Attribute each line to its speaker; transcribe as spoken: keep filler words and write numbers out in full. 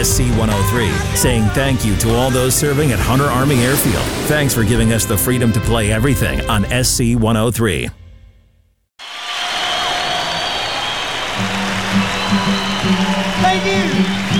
Speaker 1: S C one oh three, saying thank you to all those serving at Hunter Army Airfield. Thanks for giving us the freedom to play everything on S C one oh three.
Speaker 2: Thank you.